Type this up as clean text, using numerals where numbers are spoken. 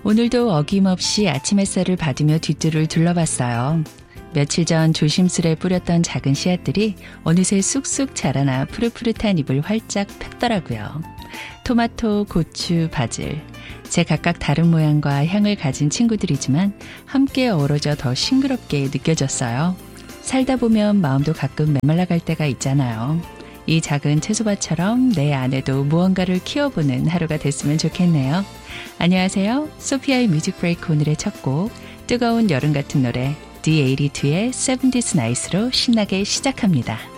오늘도 어김없이 아침 햇살을 받으며 뒷뜰을 둘러봤어요. 며칠 전 조심스레 뿌렸던 작은 씨앗들이 어느새 쑥쑥 자라나 푸릇푸릇한 잎을 활짝 폈더라고요. 토마토, 고추, 바질. 제 각각 다른 모양과 향을 가진 친구들이지만 함께 어우러져 더 싱그럽게 느껴졌어요. 살다 보면 마음도 가끔 메말라갈 때가 있잖아요. 이 작은 채소밭처럼 내 안에도 무언가를 키워보는 하루가 됐으면 좋겠네요. 안녕하세요. 소피아의 뮤직 브레이크 오늘의 첫 곡 뜨거운 여름 같은 노래 D82의 70s Night로 신나게 시작합니다.